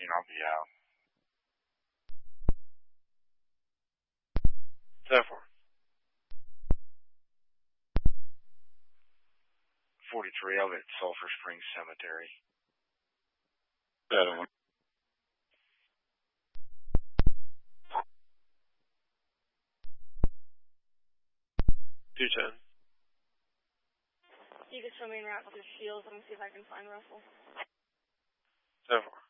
I'll be out. 7-4. 43, I'll be at Sulphur Springs Cemetery. 7-1. 210. You can show me en route to Shields. Let me see if I can find Russell. 7-4.